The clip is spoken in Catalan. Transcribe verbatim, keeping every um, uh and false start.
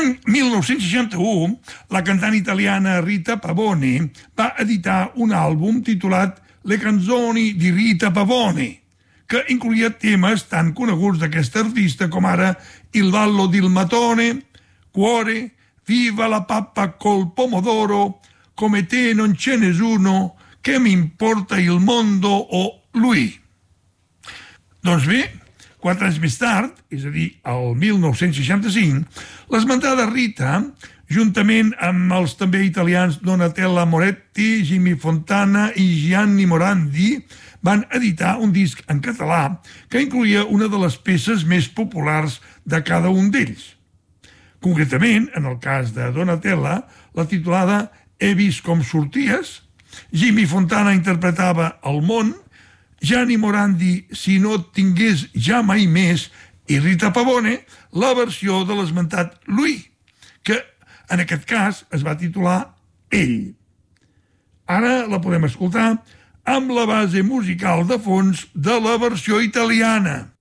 L'any mil nou-cents seixanta-u, la cantant italiana Rita Pavone va editar un àlbum titulat Le canzoni di Rita Pavone, que incloïa temes tan coneguts d'aquesta artista com ara Il ballo del matone, Cuore, Viva la pappa col pomodoro, Come te non c'è nessuno, Che mi importa il mondo o Lui. Doncs bé, quatre anys més tard, és a dir, el mil nou-cents seixanta-cinc, l'esmentada Rita, juntament amb els també italians Donatella Moretti, Jimmy Fontana i Gianni Morandi, van editar un disc en català que incloïa una de les peces més populars de cada un d'ells. Concretament, en el cas de Donatella, la titulada He vist com sorties, Jimmy Fontana interpretava El món, Gianni Morandi Si no et tingués ja mai més i Rita Pavone la versió de l'esmentat Lui, que en aquest cas es va titular Ell. Ara la podem escoltar amb la base musical de fons de la versió italiana.